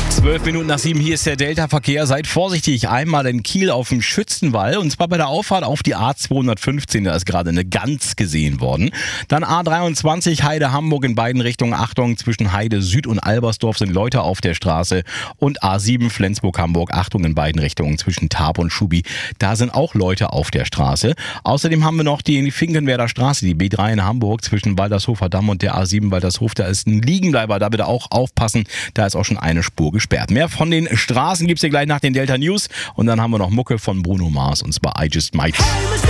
12:12, hier ist der Delta-Verkehr. Seid vorsichtig, einmal in Kiel auf dem Schützenwall und zwar bei der Auffahrt auf die A215, da ist gerade eine Gans gesehen worden. Dann A23 Heide-Hamburg in beiden Richtungen, Achtung, zwischen Heide Süd und Albersdorf sind Leute auf der Straße und A7 Flensburg-Hamburg, Achtung in beiden Richtungen, zwischen Tarp und Schubi, da sind auch Leute auf der Straße. Außerdem haben wir noch die Finkenwerder Straße, die B3 in Hamburg, zwischen Waltershofer Damm und der A7 Waltershof, da ist ein Liegenbleiber, da bitte auch aufpassen, da ist auch schon eine Spur gesperrt. Mehr von den Straßen gibt's hier gleich nach den Delta News und dann haben wir noch Mucke von Bruno Mars und zwar I Just Might.